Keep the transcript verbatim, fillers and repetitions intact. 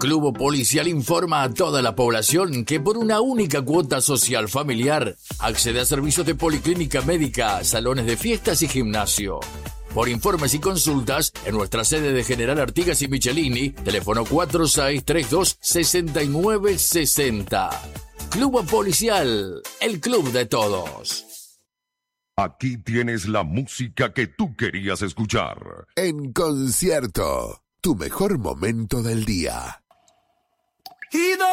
Club Policial informa a toda la población que por una única cuota social familiar accede a servicios de policlínica médica, salones de fiestas y gimnasio. Por informes y consultas, en nuestra sede de General Artigas y Michelini, teléfono cuatro seis tres dos, seis nueve seis cero. Club Policial, el club de todos. Aquí tienes la música que tú querías escuchar. En concierto, tu mejor momento del día. Y